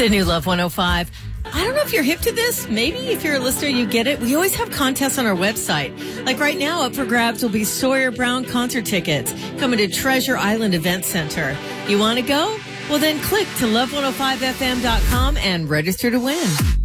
The new Love 105. I don't know if you're hip to this. Maybe if you're a listener, you get it. We always have contests on our website. Like right now, up for grabs will be Sawyer Brown concert tickets coming to Treasure Island Event Center. You want to go? Well, then click to love105fm.com and register to win.